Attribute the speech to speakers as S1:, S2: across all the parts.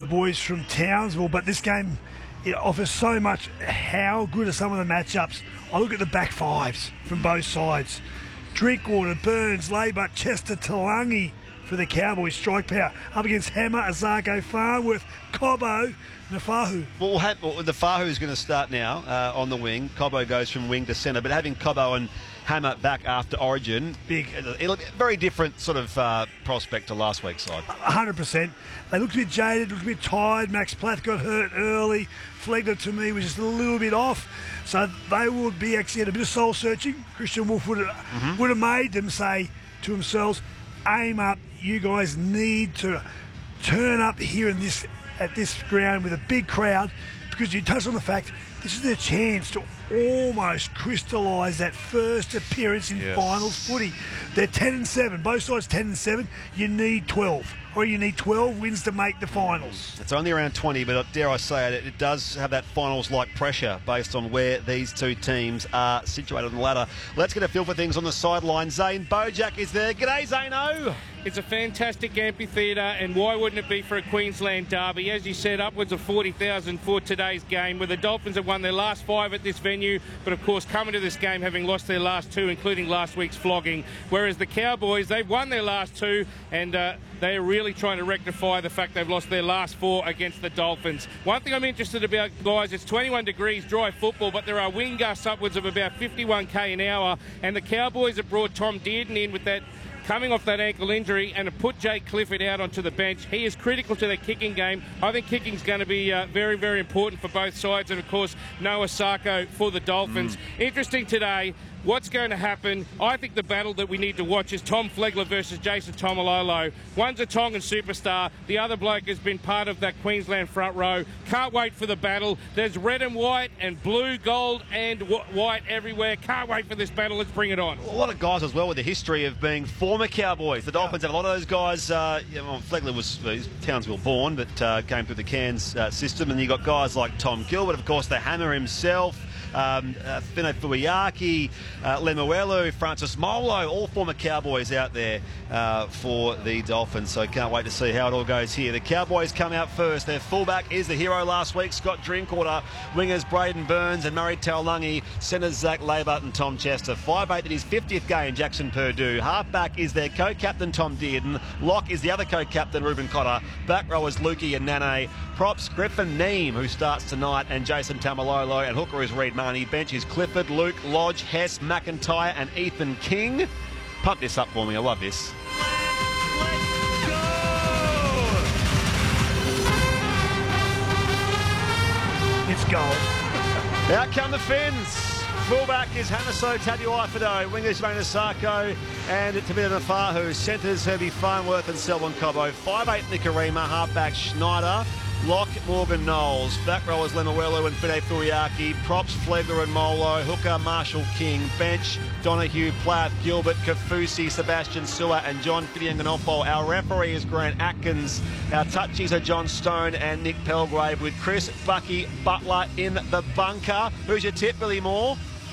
S1: boys from Townsville, but this game, it offers so much. How good are some of the matchups? I look at the back fives from both sides. Drinkwater, Burns, Laybutt, Chester, Talangi for the Cowboys. Strike power up against Hammer, Azarko, Farnworth, Cobbo, Nafahu.
S2: Well, Nafahu is going to start now on the wing. Cobbo goes from wing to centre, but having Cobbo and Hammer back after Origin, it'll be a very different sort of prospect to last week's side.
S1: 100%. They looked a bit jaded, looked a bit tired. Max Plath got hurt early. Flegler, to me, was just a little bit off. So they would be actually at a bit of soul searching. Christian Wolf would have made them say to themselves, aim up, you guys need to turn up here at this ground with a big crowd, because you touched on the fact this is their chance to almost crystallise that first appearance in finals footy. They're 10-7, both sides 10-7. You need 12, or you need 12 wins to make the finals.
S2: It's only around 20, but dare I say it, it does have that finals-like pressure based on where these two teams are situated on the ladder. Let's get a feel for things on the sideline. Zane Bojack is there. G'day, Zano.
S3: It's a fantastic amphitheatre, and why wouldn't it be for a Queensland derby? As you said, upwards of 40,000 for today's game, where the Dolphins have won their last 5 at this venue, but of course coming to this game having lost their last 2, including last week's flogging, whereas the Cowboys, they've won their last 2, and they're really trying to rectify the fact they've lost their last 4 against the Dolphins. One thing I'm interested about, guys, it's 21 degrees, dry football, but there are wind gusts upwards of about 51k an hour, and the Cowboys have brought Tom Dearden in with that, coming off that ankle injury, and to put Jake Clifford out onto the bench. He is critical to their kicking game. I think kicking's going to be very, very important for both sides, and of course Noah Sarko for the Dolphins. Interesting today. What's going to happen? I think the battle that we need to watch is Tom Flegler versus Jason Tomalolo. One's a Tongan superstar. The other bloke has been part of that Queensland front row. Can't wait for the battle. There's red and white and blue, gold and white everywhere. Can't wait for this battle. Let's bring it on.
S2: A lot of guys as well with a history of being former Cowboys. The Dolphins have a lot of those guys. Flegler was Townsville born, but came through the Cairns system. And you got guys like Tom Gilbert, of course, the Hammer himself. Fino Fuiaki, Lemuelu, Francis Molo, all former Cowboys out there for the Dolphins. So can't wait to see how it all goes here. The Cowboys come out first. Their fullback is the hero last week, Scott Drinkwater. Wingers Braden Burns and Murray Taulagi. Centres Zach Laybutt and Tom Chester. 5'8" in his 50th game, Jackson Purdue. Halfback is their co-captain, Tom Dearden. Lock is the other co-captain, Ruben Cotter. Back row is Lukey and Nane. Props, Griffin Neem, who starts tonight, and Jason Tamalolo. And hooker is Reid Marnie. Bench is Clifford, Luke, Lodge, Hess, McIntyre and Ethan King. Pump this up for me. I love this.
S1: Let's go! It's goal.
S2: Out come the Finns. Fullback is Hamaso Tabuai-Fidow. Wingers Raina Sarko and Tamina Nafahu. Centres Herbie Farnworth and Selwyn Cobbo. 5'8" Nikarima. Halfback Schneider. Lock, Morgan Knowles. Back rowers Lemuelu and Fide Fuiaki. Props, Flegler and Molo. Hooker, Marshall King. Bench, Donahue, Plath, Gilbert, Kafusi, Sebastian Sewer and John Fidianganofo. Our referee is Grant Atkins. Our touchies are John Stone and Nick Pelgrave, with Chris Bucky Butler in the bunker. Who's your tip, Billy Moore?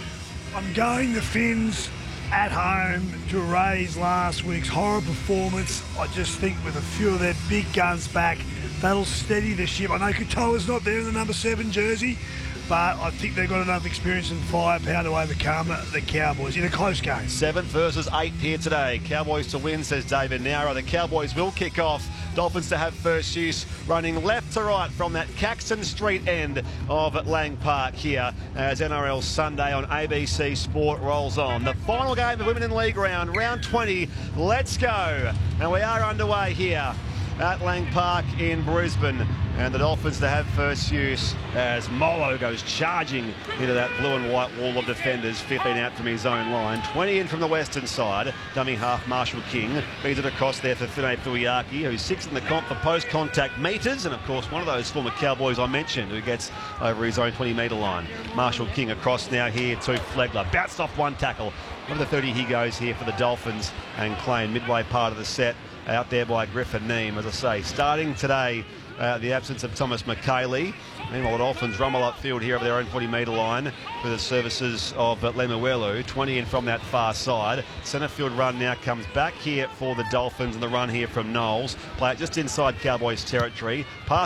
S1: I'm going the Finns at home to raise last week's horror performance. I just think with a few of their big guns back, that'll steady the ship. I know Katoa's not there in the number 7 jersey, but I think they've got enough experience and firepower to overcome the Cowboys in a close game.
S2: 7th versus 8th here today. Cowboys to win, says David Nowra. The Cowboys will kick off. Dolphins to have first use, running left to right from that Caxton Street end of Lang Park here as NRL Sunday on ABC Sport rolls on. The final game of Women in League round 20. Let's go. And we are underway here at Lang Park in Brisbane, and the Dolphins to have first use as Molo goes charging into that blue and white wall of defenders. 15 out from his own line, 20 in from the western side. Dummy half Marshall King feeds it across there for Fine Fuiaki, who's 6th in the comp for post-contact metres, and of course one of those former Cowboys I mentioned who gets over his own 20-metre line. Marshall King across now here to Flegler, bounced off one tackle. Over the 30 he goes here for the Dolphins, and Klein midway part of the set out there by Griffin Neem, as I say. Starting today, the absence of Thomas McKaylee. Meanwhile, the Dolphins rumble upfield here over their own 40-metre line for the services of Lemuelu. 20 in from that far side. Centre field run now comes back here for the Dolphins, and the run here from Knowles. Play it just inside Cowboys territory. Pass